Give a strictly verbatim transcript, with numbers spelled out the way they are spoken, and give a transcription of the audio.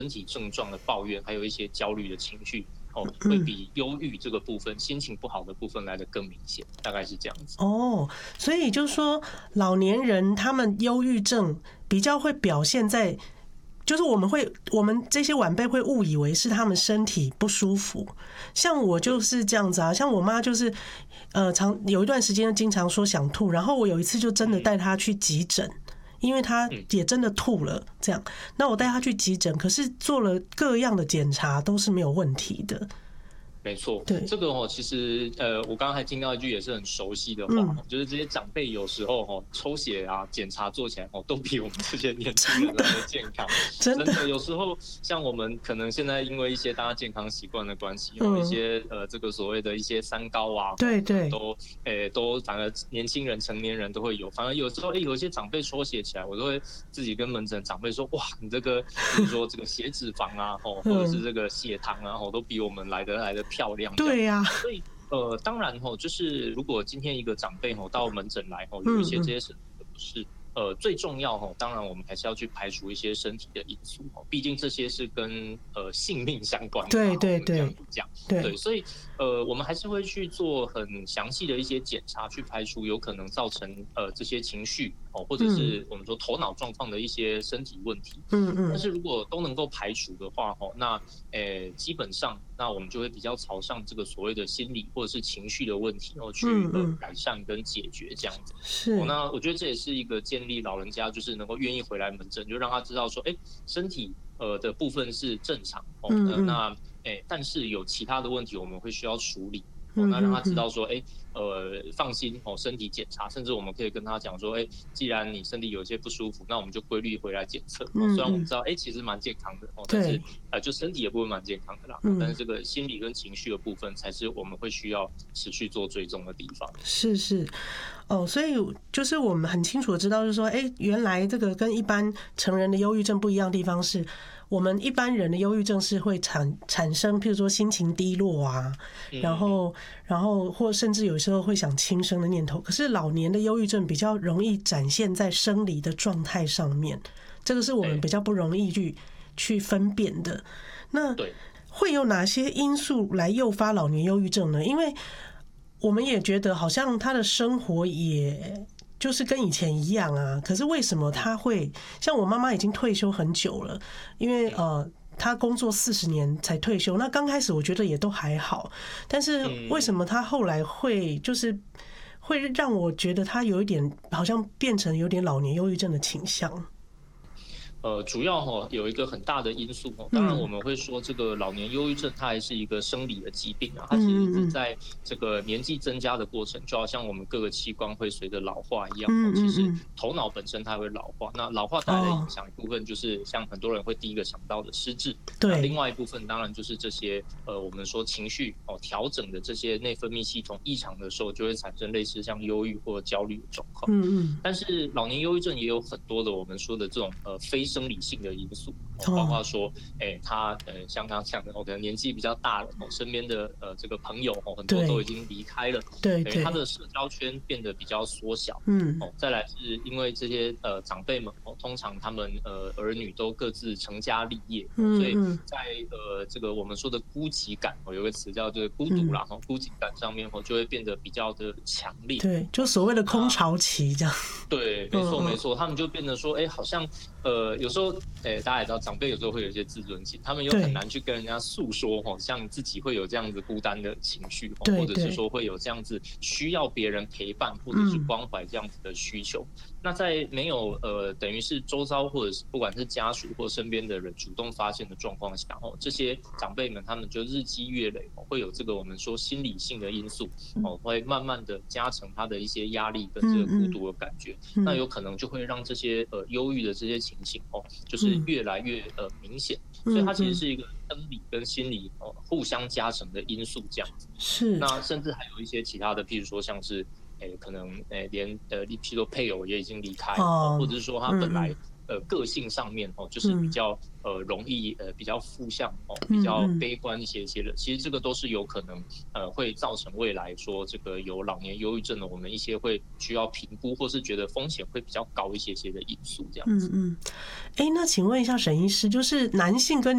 身体症状的抱怨，还有一些焦虑的情绪。哦，会比忧郁这个部分、心情不好的部分来得更明显，大概是这样子。 哦，所以就是说，老年人他们忧郁症比较会表现在，就是我们会，我们这些晚辈会误以为是他们身体不舒服。像我就是这样子啊，像我妈就是，呃，常有一段时间经常说想吐，然后我有一次就真的带她去急诊。因为他也真的吐了，这样，那我带他去急诊，可是做了各样的检查都是没有问题的。 没错， 对这个哦，其实呃，我刚刚还听到一句也是很熟悉的话，嗯、就是这些长辈有时候哦，抽血啊、检查做起来哦，都比我们这些年轻人来的健康。真的，真的有时候像我们可能现在因为一些大家健康习惯的关系，嗯、一些呃这个所谓的一些三高啊， 对对， 都诶、欸、都反而年轻人、成年人都会有，反而有时候诶、欸、有一些长辈抽血起来，我都会自己跟门诊长辈说，哇，你这个比如说这个血脂肪啊，哦，或者是这个血糖啊，哦，都比我们来的来的漂亮。 对呀、啊， 所以呃，当然吼，就是如果今天一个长辈吼到门诊来吼，有一些这些身体的不适，呃，最重要吼，当然我们还是要去排除一些身体的因素吼，毕竟这些是跟呃性命相关的。 对对对， 这样讲，对，所以呃，我们还是会去做很详细的一些检查，去排除有可能造成呃这些情绪哦，或者是我们说头脑状况的一些身体问题。嗯嗯。但是如果都能够排除的话吼，那呃基本上。那我们就会比较朝向这个所谓的心理或者是情绪的问题，然后去呃改善跟解决这样子。 是、 哦，那我觉得这也是一个建立老人家就是能够愿意回来门诊，就让他知道说，哎，身体呃的部分是正常哦，呃、那哎，但是有其他的问题我们会需要处理。哦，那让他知道说，哎，呃，放心哦，身体检查，甚至我们可以跟他讲说，哎，既然你身体有一些不舒服，那我们就规律回来检测。哦，虽然我们知道，哎，其实蛮健康的哦，但是呃，就身体也不会蛮健康的啦。但是这个心理跟情绪的部分，才是我们会需要持续做追踪的地方。 是是，哦，所以就是我们很清楚的知道，就是说，哎，原来这个跟一般成人的忧郁症不一样的地方是。我们一般人的忧郁症是会产产生，譬如说心情低落啊，然后然后或甚至有时候会想轻生的念头。可是老年的忧郁症比较容易展现在生理的状态上面，这个是我们比较不容易去去分辨的。那会有哪些因素来诱发老年忧郁症呢？因为我们也觉得好像他的生活也。就是跟以前一样啊，可是为什么他会像我妈妈已经退休很久了？因为呃，她工作四十年才退休。那刚开始我觉得也都还好，但是为什么她后来会就是会让我觉得她有一点好像变成有点老年忧郁症的倾向？ 呃，主要哈有一个很大的因素，当然我们会说这个老年忧郁症它还是一个生理的疾病啊，它其实是在这个年纪增加的过程，就好像我们各个器官会随着老化一样，其实头脑本身它会老化，那老化带来的影响一部分就是像很多人会第一个想到的失智，对，另外一部分当然就是这些呃我们说情绪哦调整的这些内分泌系统异常的时候，就会产生类似像忧郁或焦虑的状况。嗯嗯，但是老年忧郁症也有很多的我们说的这种呃非生理性的因素，包括说，哎、欸，他呃，像刚刚讲的，哦，可能年纪比较大了，哦，身边的呃这个朋友哦，很多都已经离开了，对，对，他的社交圈变得比较缩小，嗯，哦，再来是因为这些呃长辈们哦，通常他们呃儿女都各自成家立业，嗯、所以在呃这个我们说的孤寂感哦，有个词叫做孤独啦，哦、嗯，孤寂感上面哦，就会变得比较的强烈， 对，就所谓的空巢期这样， 对，没错没错，他们就变得说，哎、欸，好像呃有时候。诶、欸，大家也知道，长辈有时候会有一些自尊心，他们又很难去跟人家诉说，吼，像自己会有这样子孤单的情绪，或者是说会有这样子需要别人陪伴或者是关怀这样子的需求。嗯、那在没有呃，等于是周遭或者是不管是家属或身边的人主动发现的状况下，哦，这些长辈们他们就日积月累，会有这个我们说心理性的因素，哦，会慢慢的加成他的一些压力跟这个孤独的感觉，嗯嗯、那有可能就会让这些呃忧郁的这些情形，哦，就是越来越呃明显，所以它其实是一个生理跟心理哦互相加成的因素这样子。是。那甚至还有一些其他的，譬如说像是诶可能诶连呃譬如说配偶也已经离开，哦，或者是说他本来。呃，个性上面哦，就是比较呃容易呃比较负向哦，比较悲观一些些的。其实这个都是有可能呃会造成未来说这个有老年忧郁症的我们一些会需要评估或是觉得风险会比较高一些些的因素这样子。嗯嗯。哎，那请问一下沈医师，就是男性跟